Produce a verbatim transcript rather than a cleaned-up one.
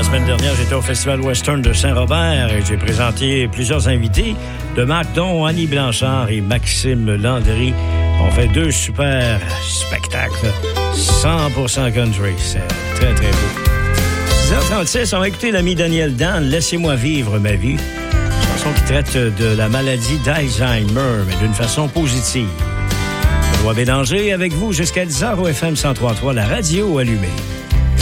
La semaine dernière, j'étais au Festival Western de Saint-Robert et j'ai présenté plusieurs invités de marque, dont Annie Blanchard et Maxime Landry. On fait deux super spectacles. cent pour cent country. C'est très, très beau. six heures trente-six, on va écouter l'ami Daniel Dan, « Laissez-moi vivre ma vie ». Une chanson qui traite de la maladie d'Alzheimer, mais d'une façon positive. Benoît Bélanger avec vous jusqu'à dix heures au F M cent trois point trois, la radio allumée.